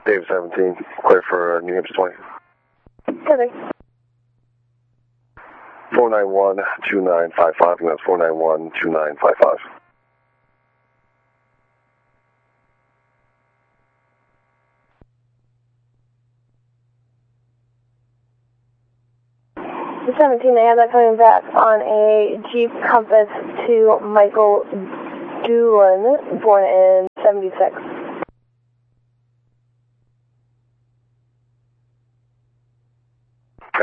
Dave 17, clear for New Hampshire 20. Perfect. 491-2955, and that's 491-2955. The 17, I have that coming back on a Jeep Compass to Michael Doolin, born in 76.